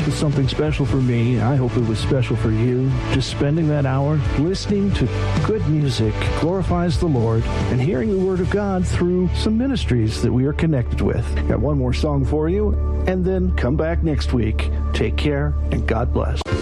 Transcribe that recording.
was something special for me. I hope it was special for you. Just spending that hour listening to good music glorifies the Lord and hearing the Word of God through some ministries that we are connected with. Got one more song for you, and then come back next week. Take care, and God bless.